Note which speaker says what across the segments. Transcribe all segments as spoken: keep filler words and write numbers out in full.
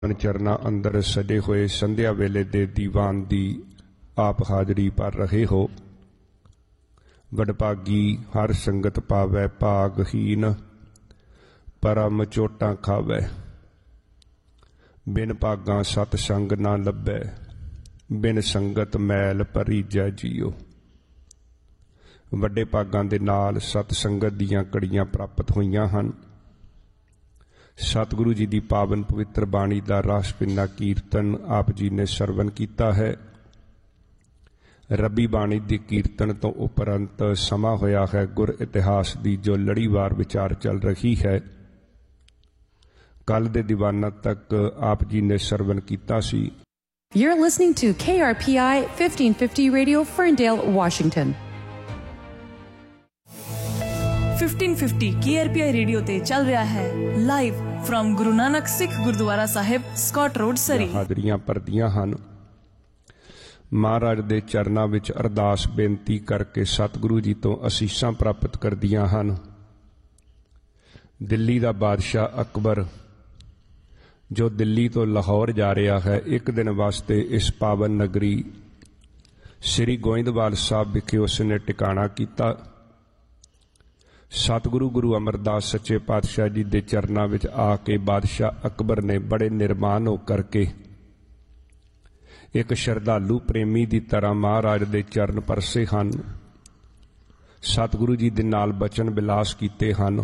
Speaker 1: चरना अंदर सजे हुए संध्या वेले दे दीवान दी आप हाजरी पर रहे हो। वडभागी हर संगत पावै भागहीन, परम चोटां खावै। बिन भागां सतसंग ना लभै, बिन संगत मैल भरीजै जियो। वड्डे भागां दे नाल सतसंगत दीयां कड़ियां प्राप्त होईयां हन। सतगुरु जी की पावन पवित्र बाणी का रस पिंना कीर्तन आप जी ने सरवण किया है। रबी बाणी की कीर्तन तो उपरंत समा होया है गुर इतिहास की जो लड़ीवार विचार चल रही है। कल दे दीवाना तक आप जी ने सरवण किया सी।
Speaker 2: You're listening to K R P I fifteen fifty Radio, Ferndale, Washington.
Speaker 3: fifteen fifty K R P I radio ते चल रहा है live from Guru Nanak Sikh gurdwara Sahib, Scott road, सरी।
Speaker 1: हाजरियां परदियां हन। महाराज दे चरनां विच अरदास बेनती करके सतगुरु जी तो असीसां प्राप्त करदियां हन। दिल्ली दा बादशाह अकबर जो दिल्ली तो लाहौर जा रहा है, एक दिन वास्ते इस पावन नगरी श्री गोइंदवाल साहब विखे उसने टिकाणा किया। सतगुरु गुरु अमरदास सच्चे पातशाह जी दे चरनां विच आके बादशाह अकबर ने बड़े निर्माण होकर के एक श्रद्धालु प्रेमी की तरह महाराज दे चरण परसे हन। सतगुरु जी दे नाल बचन विलास कीते हन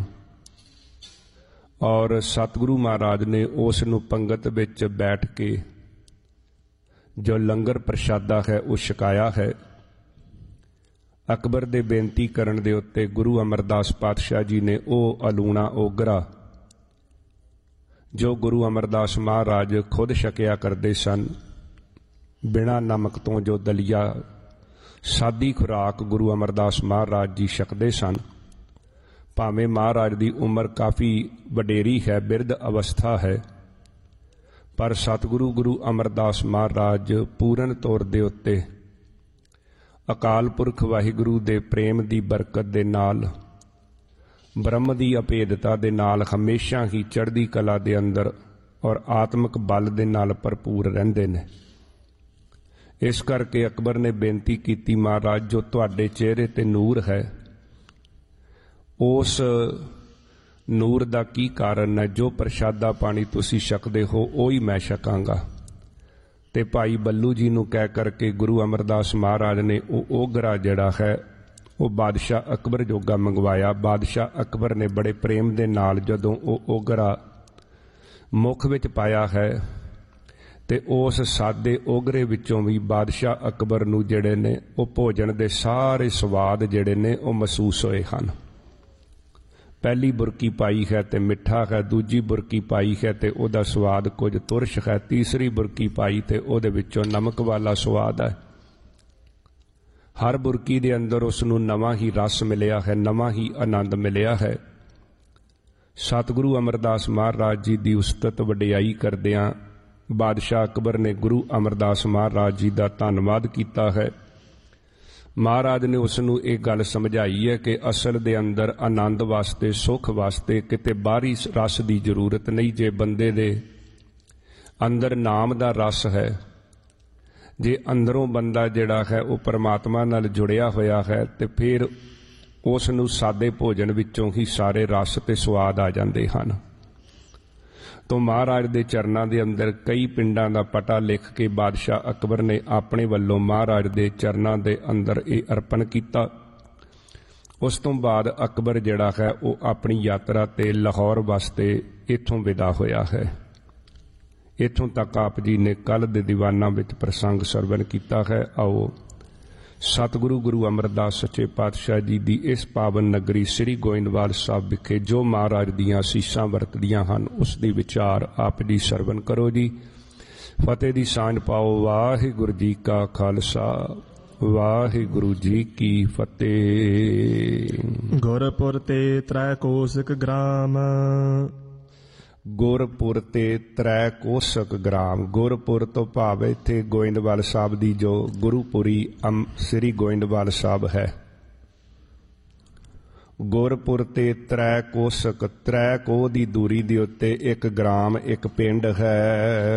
Speaker 1: और सतगुरु महाराज ने उस नूं पंगत विच बैठ के जो लंगर प्रशादा है वो छकाया है। अकबर दे बेनती करन दे उत्ते गुरु अमरदास पातशाह जी ने ओ अलूणा ओगरा जो गुरु अमरदास महाराज खुद छकिया करते सन, बिना नमक तो जो दलिया सादी खुराक गुरु अमरदास महाराज जी छकते सन। भावें महाराज की उम्र काफ़ी वडेरी है, बिरध अवस्था है, पर सतगुरु गुरु अमरदास महाराज पूर्ण तौर दे उत्ते अकाल पुरख वाहिगुरु दे प्रेम दी बरकत दे नाल, ब्रह्म दी अभेदता दे नाल हमेशा ही चढ़दी कला दे अंदर और आत्मक बल दे नाल भरपूर रहिंदे ने। इस करके अकबर ने बेनती की, महाराज जो तुहाडे चेहरे ते नूर है, उस नूर दा की कारण है? जो प्रशादा पानी तुसी छकदे हो वही मैं छकांगा। ते भाई बल्लू जी नूं कह करके गुरु अमरदास महाराज ने वो ओगरा जड़ा है वो बादशाह अकबर जोगा मंगवाया। बादशाह अकबर ने बड़े प्रेम दे नाल जदों वो ओगरा मुख विच पाया है ते उस सादे ओगरे विचों भी बादशाह अकबर नूं जिहड़े ने वो भोजन दे सारे स्वाद जिहड़े ने वो महसूस होए हन। पहली बुरकी पाई है तो मिठा है, दूजी बुरकी पाई है तो उहदा स्वाद कुछ तुरश है, तीसरी बुरकी पाई तो उहदे विचों नमक वाला स्वाद है। हर बुरकी दे अंदर उसनूं नवां ही रस मिलिया है, नवां ही आनंद मिलिया है। सतगुरु अमरदास महाराज जी की उस्तत वडियाई करदियां बादशाह अकबर ने गुरु अमरदास महाराज जी का धन्नवाद किया है। महाराज ने उसनूं एक गल समझाई है कि असल दे अंदर आनंद वास्ते, सुख वास्ते किते बाहरी रस की जरूरत नहीं। जे बंदे दे अंदर नाम दा रस है, जे अंदरों बंदा जिहड़ा है वो परमात्मा नाल जुड़िया होया है, तो फिर उसनूं सादे भोजन विचों ही सारे रस ते स्वाद आ जाते हैं। तो महाराज दे चरनां दे अंदर कई पिंडां दा पता लिख के बादशाह अकबर ने अपने वल्लों महाराज दे चरनां दे अंदर ये अर्पण किया। उस तो बाद अकबर जिहड़ा है वो अपनी यात्रा ते लाहौर वास्ते इत्थों विदा होया है। इत्थों तक आप जी ने कल दे दीवाना विच प्रसंग सरवण किया है। आओ सतगुरु गुरु अमरदास सच्चे पातशाह जी की इस पावन नगरी श्री गोइंदवाल साहब विखे जो महाराज दीयां असीसां वरतदियां हन उसकी विचार आप जी सरवण करो जी। फतेह दी सांझ पाओ। वाहिगुरू जी का खालसा, वाहिगुरू जी की फतेह।
Speaker 4: गुरपुर ते त्रै कोसक ग्राम,
Speaker 1: गुरपुर ते त्रै कोसक ग्राम। गुरपुर तो भाव इत्थे गोइंदवाल साहब दी जो गुरुपुरी अम श्री गोइंदवाल साहब है ਗੁਰਪੁਰ ਤੇ ਤ੍ਰੈ ਕੋਸਕ, ਤ੍ਰੈ ਕੋਹ ਦੀ ਦੂਰੀ ਦੇ ਉੱਤੇ ਇੱਕ ਗ੍ਰਾਮ, ਇੱਕ ਪਿੰਡ ਹੈ।